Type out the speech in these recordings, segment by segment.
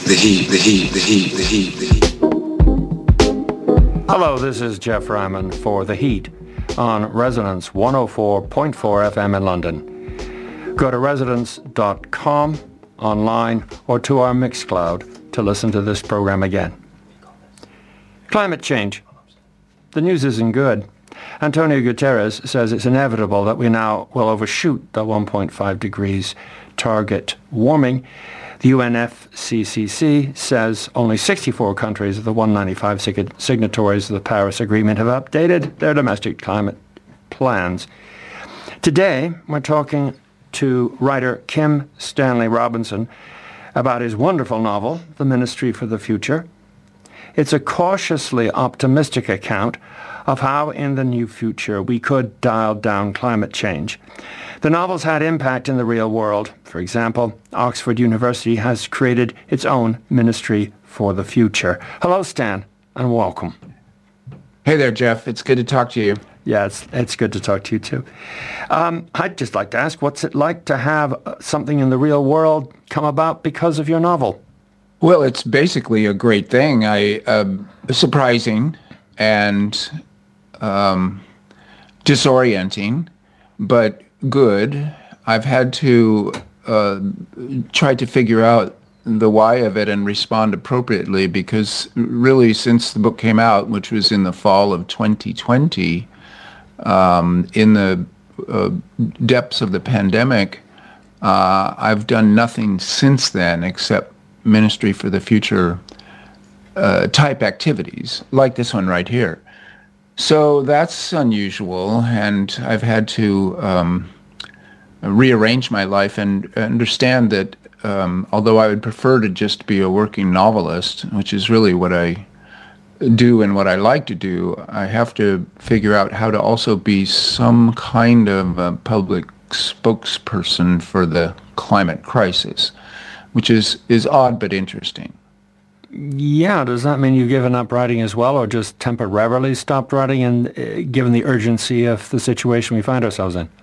Hello, this is Jeff Ryman for The Heat on Resonance 104.4 FM in London. Go to resonance.com online or to our Mixcloud to listen to this program again. Climate change. The news isn't good. Antonio Guterres says it's inevitable that we now will overshoot the 1.5 degrees target warming. The UNFCCC says only 64 countries of the 195 signatories of the Paris Agreement have updated their domestic climate plans. Today, we're talking to writer Kim Stanley Robinson about his wonderful novel, The Ministry for the Future. It's a cautiously optimistic account of how in the near future we could dial down climate change. The novel's had impact in the real world. For example, Oxford University has created its own Ministry for the Future. Hello, Stan, and welcome. Hey there, Jeff. It's good to talk to you. Yeah, it's good to talk to you, too. I'd just like to ask, what's it like to have something in the real world come about because of your novel? Well, it's basically a great thing. Surprising and disorienting, but good. I've had to try to figure out the why of it and respond appropriately, because really since the book came out, which was in the fall of 2020, in the depths of the pandemic, I've done nothing since then except Ministry for the Future type activities, like this one right here. So that's unusual, and I've had to rearrange my life and understand that although I would prefer to just be a working novelist, which is really what I do and what I like to do, I have to figure out how to also be some kind of a public spokesperson for the climate crisis, which is odd but interesting. Yeah, does that mean you've given up writing as well, or just temporarily stopped writing, and given the urgency of the situation we find ourselves in?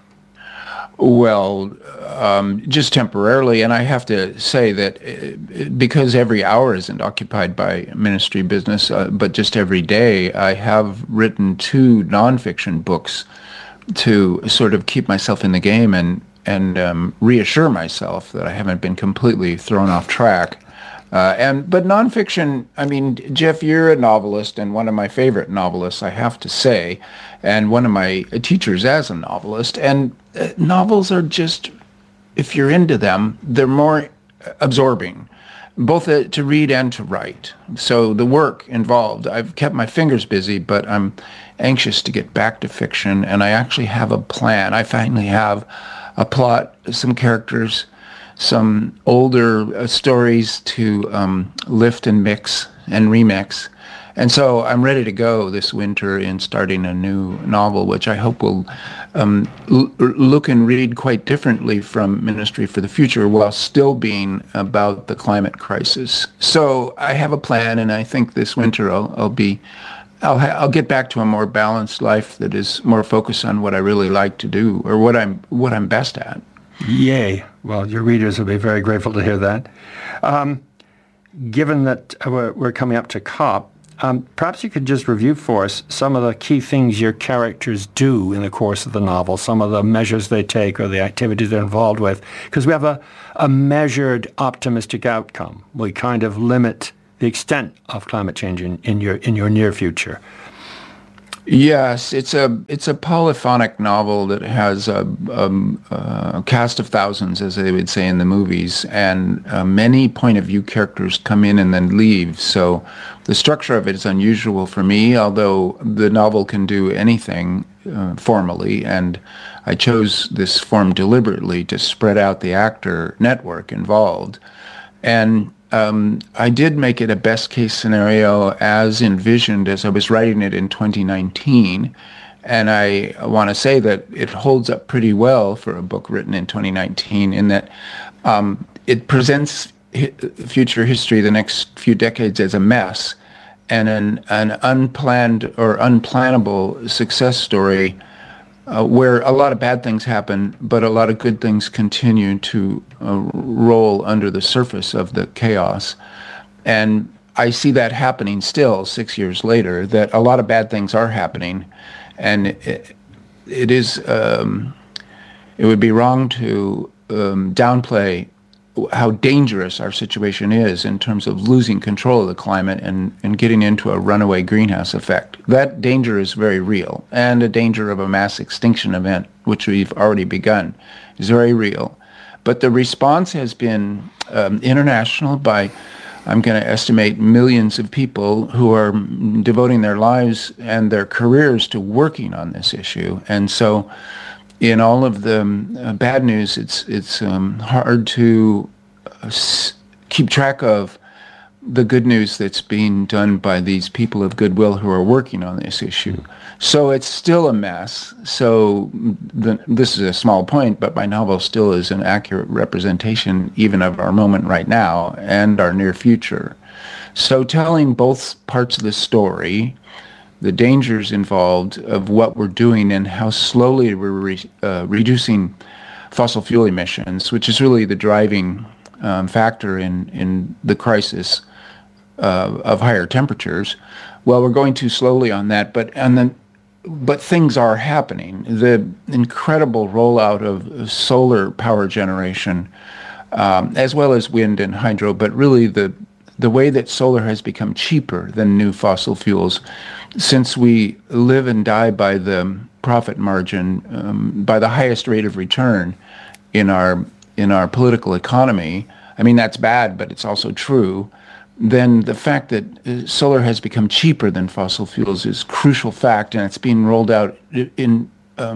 Well, just temporarily, and I have to say that because every hour isn't occupied by ministry business, but just every day, I have written 2 nonfiction books to sort of keep myself in the game and reassure myself that I haven't been completely thrown off track. But nonfiction, I mean, Jeff, you're a novelist and one of my favorite novelists, I have to say, and one of my teachers as a novelist. And novels are just, if you're into them, they're more absorbing, both to read and to write. So the work involved, I've kept my fingers busy, but I'm anxious to get back to fiction, and I actually have a plan. I finally have a plot, some characters, some older stories to lift and mix and remix. And so I'm ready to go this winter in starting a new novel, which I hope will look and read quite differently from Ministry for the Future while still being about the climate crisis. So I have a plan, and I think this winter I'll get back to a more balanced life that is more focused on what I really like to do, or what I'm best at. Yay. Well, your readers will be very grateful to hear that. Given that we're coming up to COP, perhaps you could just review for us some of the key things your characters do in the course of the novel, some of the measures they take or the activities they're involved with, because we have a measured, optimistic outcome. We kind of limit the extent of climate change in your near future. Yes, it's a polyphonic novel that has a cast of thousands, as they would say in the movies, and many point of view characters come in and then leave. So the structure of it is unusual for me, although the novel can do anything formally, and I chose this form deliberately to spread out the actor network involved. And I did make it a best case scenario as envisioned as I was writing it in 2019. And I want to say that it holds up pretty well for a book written in 2019 in that it presents future history, the next few decades, as a mess and an unplanned or unplannable success story where a lot of bad things happen, but a lot of good things continue to roll under the surface of the chaos. And I see that happening still 6 years later, that a lot of bad things are happening. And it would be wrong to downplay how dangerous our situation is in terms of losing control of the climate and getting into a runaway greenhouse effect. That danger is very real, and a danger of a mass extinction event, which we've already begun, is very real. But the response has been international by, I'm going to estimate, millions of people who are devoting their lives and their careers to working on this issue. And so in all of the bad news, it's hard to keep track of the good news that's being done by these people of goodwill who are working on this issue. So it's still a mess. So this is a small point, but my novel still is an accurate representation even of our moment right now and our near future. So telling both parts of the story, the dangers involved of what we're doing and how slowly we're reducing fossil fuel emissions, which is really the driving factor in the crisis of higher temperatures. Well, we're going too slowly on that, but things are happening. The incredible rollout of solar power generation, as well as wind and hydro, but really the way that solar has become cheaper than new fossil fuels, since we live and die by the profit margin, by the highest rate of return in our political economy. I mean, that's bad, but it's also true. Then the fact that solar has become cheaper than fossil fuels is a crucial fact, and it's being rolled out in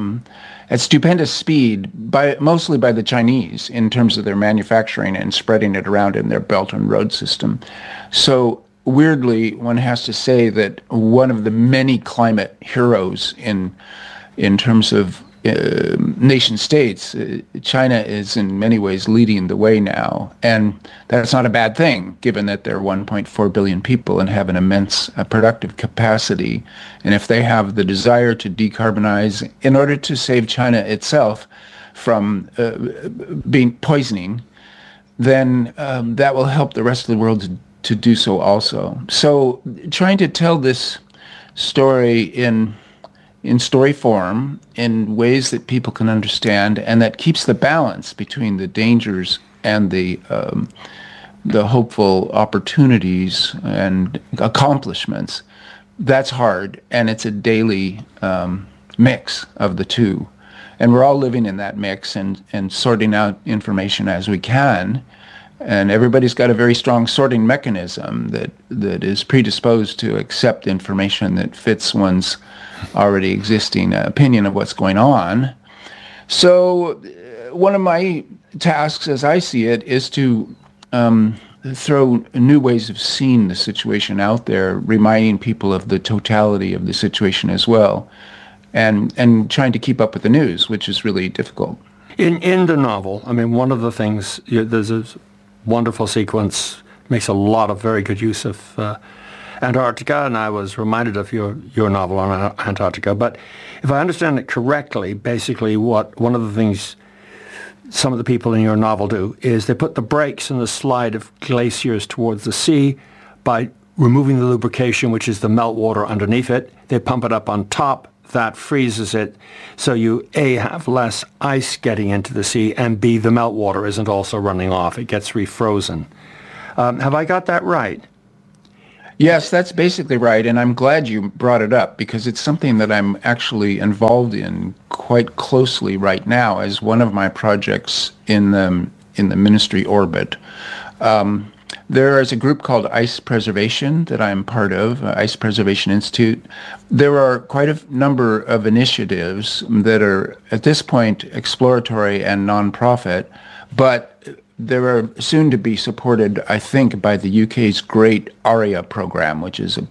at stupendous speed, mostly by the Chinese in terms of their manufacturing and spreading it around in their Belt and Road system. So weirdly, one has to say that one of the many climate heroes in terms of nation states, China is in many ways leading the way now. And that's not a bad thing, given that they're 1.4 billion people and have an immense productive capacity. And if they have the desire to decarbonize in order to save China itself from being poisoning, then that will help the rest of the world to do so also. So trying to tell this story in story form in ways that people can understand and that keeps the balance between the dangers and the hopeful opportunities and accomplishments, that's hard, and it's a daily mix of the two. And we're all living in that mix and sorting out information as we can. And everybody's got a very strong sorting mechanism that is predisposed to accept information that fits one's already existing opinion of what's going on. So one of my tasks, as I see it, is to throw new ways of seeing the situation out there, reminding people of the totality of the situation as well, and trying to keep up with the news, which is really difficult. In the novel, I mean, one of the things, there's a wonderful sequence, makes a lot of very good use of Antarctica, and I was reminded of your novel on Antarctica. But if I understand it correctly, basically one of the things some of the people in your novel do is they put the brakes in the slide of glaciers towards the sea by removing the lubrication, which is the meltwater underneath it. They pump it up on top. That freezes it. So you, A, have less ice getting into the sea, and B, the meltwater isn't also running off. It gets refrozen. Have I got that right? Yes, that's basically right, and I'm glad you brought it up because it's something that I'm actually involved in quite closely right now as one of my projects in the ministry orbit. There is a group called Ice Preservation that I'm part of, Ice Preservation Institute. There are quite a number of initiatives that are at this point exploratory and nonprofit, but they are soon to be supported, I think, by the UK's Great ARIA program, which is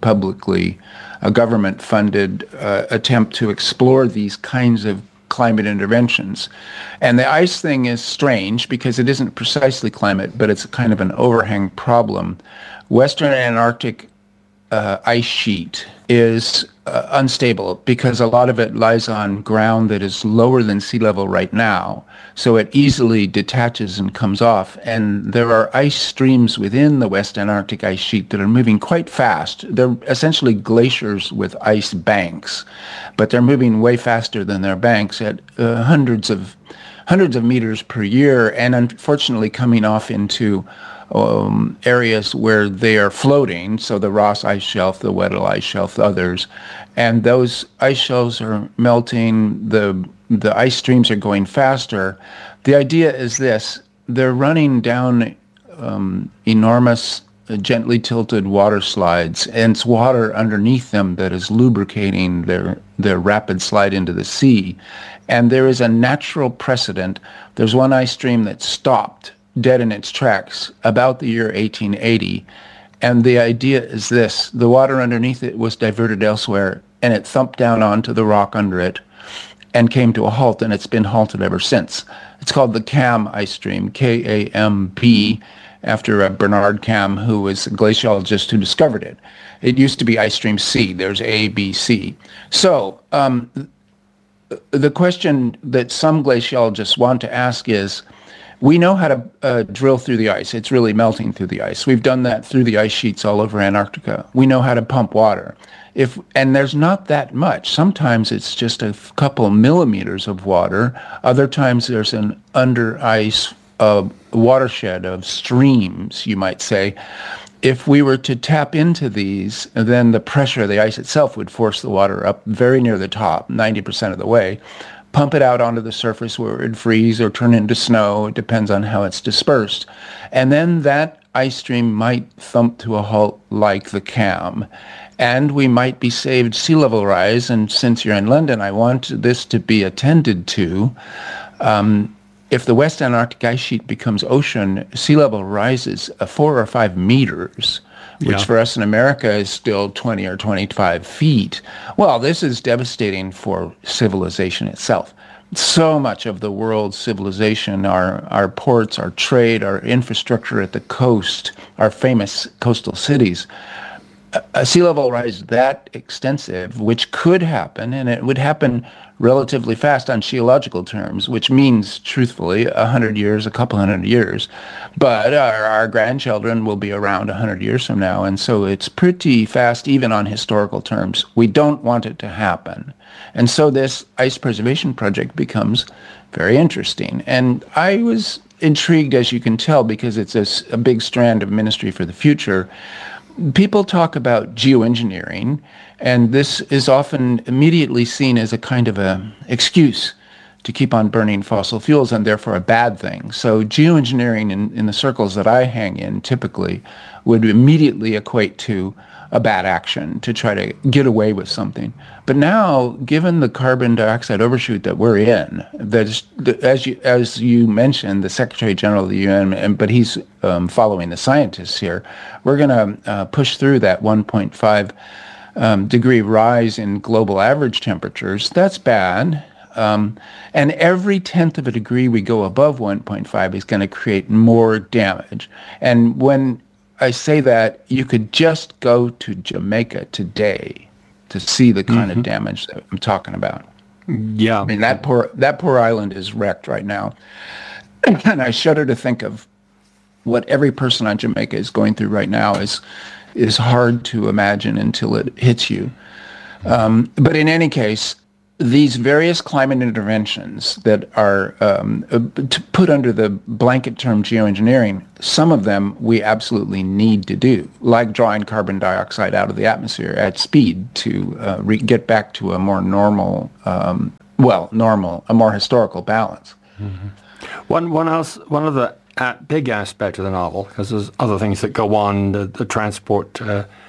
a government-funded attempt to explore these kinds of climate interventions. And the ice thing is strange because it isn't precisely climate, but it's kind of an overhang problem. Western Antarctic ice sheet is unstable because a lot of it lies on ground that is lower than sea level right now. So it easily detaches and comes off. And there are ice streams within the West Antarctic ice sheet that are moving quite fast. They're essentially glaciers with ice banks, but they're moving way faster than their banks at hundreds of meters per year, and unfortunately coming off into areas where they are floating, so the Ross Ice Shelf, the Weddell Ice Shelf, others, and those ice shelves are melting, the ice streams are going faster. The idea is this: they're running down enormous, gently tilted water slides, and it's water underneath them that is lubricating their rapid slide into the sea. And there is a natural precedent. There's one ice stream that stopped dead in its tracks about the year 1880. And the idea is this: the water underneath it was diverted elsewhere, and it thumped down onto the rock under it and came to a halt, and it's been halted ever since. It's called the Kamm ice stream, K-A-M-B, after Bernard Kamm, who was a glaciologist who discovered it. It used to be ice stream C. There's A, B, C. So the question that some glaciologists want to ask is, we know how to drill through the ice. It's really melting through the ice. We've done that through the ice sheets all over Antarctica. We know how to pump water. And there's not that much. Sometimes it's just a couple millimeters of water. Other times there's an under ice watershed of streams, you might say. If we were to tap into these, then the pressure of the ice itself would force the water up very near the top, 90% of the way, pump it out onto the surface where it would freeze or turn into snow. It depends on how it's dispersed. And then that ice stream might thump to a halt like the Kamm. And we might be saved sea level rise. And since you're in London, I want this to be attended to. If the West Antarctic ice sheet becomes ocean, sea level rises 4 or 5 meters, which for us in America is still 20 or 25 feet. Well, this is devastating for civilization itself. So much of the world's civilization, our ports, our trade, our infrastructure at the coast, our famous coastal cities, a sea level rise that extensive, which could happen, and it would happen relatively fast on geological terms, which means, truthfully, 100 years, a couple hundred years. But our grandchildren will be around 100 years from now, and so it's pretty fast even on historical terms. We don't want it to happen. And so this ice preservation project becomes very interesting. And I was intrigued, as you can tell, because it's a big strand of Ministry for the Future. People talk about geoengineering, and this is often immediately seen as a kind of a excuse to keep on burning fossil fuels, and therefore a bad thing. So geoengineering in the circles that I hang in typically would immediately equate to a bad action to try to get away with something. But now, given the carbon dioxide overshoot that we're in, as you mentioned, the Secretary General of the UN, but he's following the scientists here, we're going to push through that 1.5 degree rise in global average temperatures. That's bad. And every tenth of a degree we go above 1.5 is going to create more damage. And when I say that, you could just go to Jamaica today to see the kind of damage that I'm talking about. Yeah. I mean, that poor island is wrecked right now. And I shudder to think of what every person on Jamaica is going through right now is hard to imagine until it hits you. But in any case, these various climate interventions that are put under the blanket term geoengineering, some of them we absolutely need to do, like drawing carbon dioxide out of the atmosphere at speed to get back to a more normal, a more historical balance. Mm-hmm. One of the big aspects of the novel, because there's other things that go on, the transport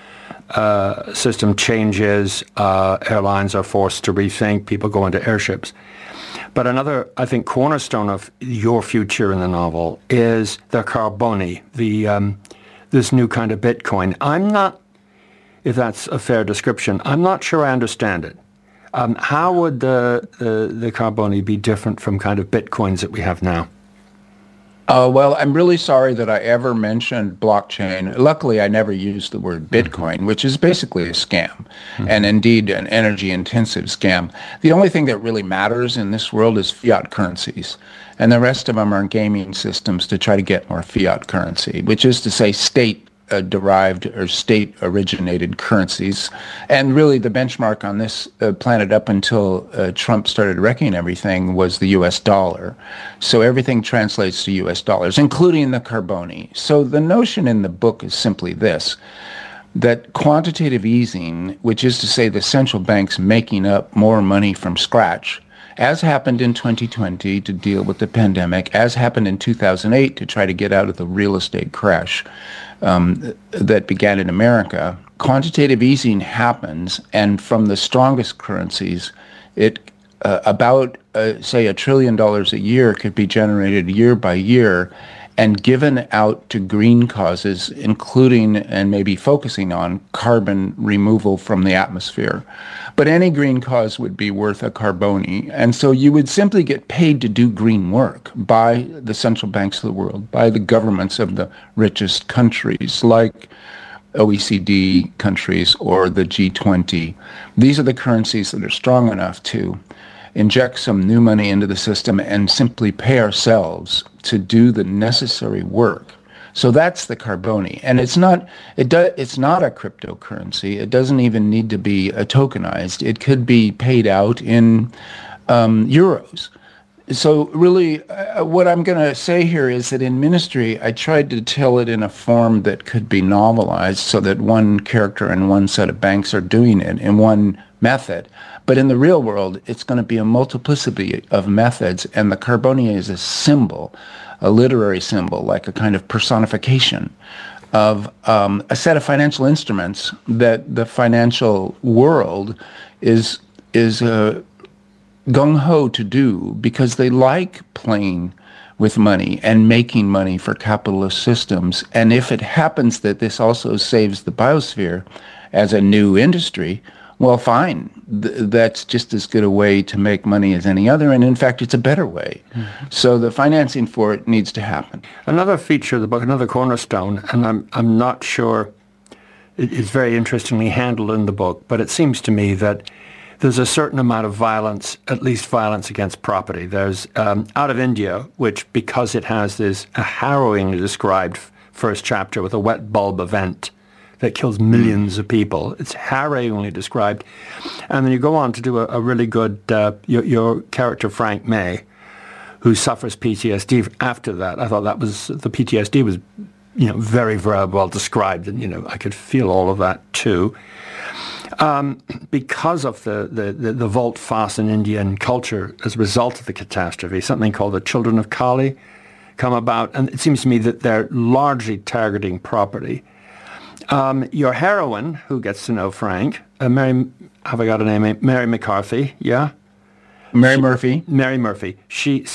system changes, airlines are forced to rethink, people go into airships. But another, I think, cornerstone of your future in the novel is the Carboni, this new kind of Bitcoin. I'm not, if that's a fair description, I'm not sure I understand it. How would the Carboni be different from kind of Bitcoins that we have now? Well, I'm really sorry that I ever mentioned blockchain. Luckily, I never used the word Bitcoin, which is basically a scam, and indeed an energy-intensive scam. The only thing that really matters in this world is fiat currencies, and the rest of them are gaming systems to try to get more fiat currency, which is to say state-derived or state-originated currencies. And really the benchmark on this planet up until Trump started wrecking everything was the US dollar. So everything translates to US dollars, including the Carboni. So the notion in the book is simply this, that quantitative easing, which is to say the central banks making up more money from scratch, as happened in 2020 to deal with the pandemic, as happened in 2008 to try to get out of the real estate crash that began in America, quantitative easing happens, and from the strongest currencies, it about, say, $1 trillion a year could be generated year by year and given out to green causes, including and maybe focusing on carbon removal from the atmosphere. But any green cause would be worth a Carboni. And so you would simply get paid to do green work by the central banks of the world, by the governments of the richest countries like OECD countries or the G20. These are the currencies that are strong enough to inject some new money into the system and simply pay ourselves to do the necessary work. So that's the Carboni, and it's not a cryptocurrency. It doesn't even need to be tokenized. It could be paid out in euros. So really, what I'm going to say here is that in ministry, I tried to tell it in a form that could be novelized so that one character and one set of banks are doing it in one method. But in the real world, it's going to be a multiplicity of methods, and the Carboni is a symbol, a literary symbol, like a kind of personification of a set of financial instruments that the financial world is gung-ho to do because they like playing with money and making money for capitalist systems. And if it happens that this also saves the biosphere as a new industry, well, fine. That's just as good a way to make money as any other, and in fact, it's a better way. Mm-hmm. So the financing for it needs to happen. Another feature of the book, another cornerstone, and I'm not sure it's very interestingly handled in the book, but it seems to me that there's a certain amount of violence, at least violence against property. There's out of India, which because it has this harrowingly described first chapter with a wet bulb event that kills millions of people. It's harrowingly described. And then you go on to do a really good, your character Frank May, who suffers PTSD after that. I thought the PTSD was, very, very well described. And, I could feel all of that too. Because of the volte-face in Indian culture as a result of the catastrophe, something called the Children of Kali come about. And it seems to me that they're largely targeting property. Your heroine, who gets to know Frank, Mary, have I got a name? Mary McCarthy, yeah? Murphy. Mary Murphy. She is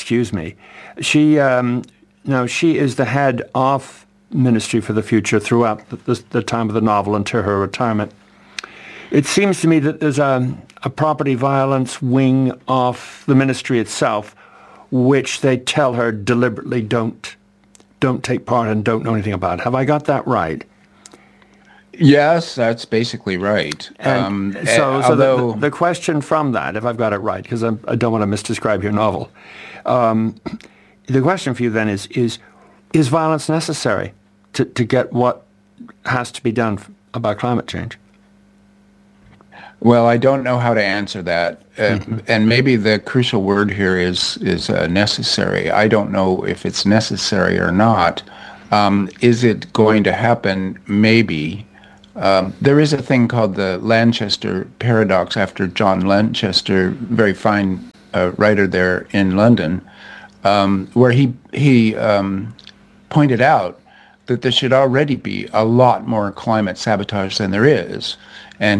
the head of Ministry for the Future throughout the time of the novel until her retirement. It seems to me that there's a property violence wing of the ministry itself, which they tell her deliberately don't take part and don't know anything about. Have I got that right? Yes, that's basically right. So the question from that, if I've got it right, because I don't want to misdescribe your novel, the question for you then is violence necessary to get what has to be done about climate change? Well, I don't know how to answer that, and maybe the crucial word here is necessary. I don't know if it's necessary or not. Is it going to happen? Maybe. There is a thing called the Lanchester paradox after John Lanchester, very fine writer there in London, where he pointed out that there should already be a lot more climate sabotage than there is. And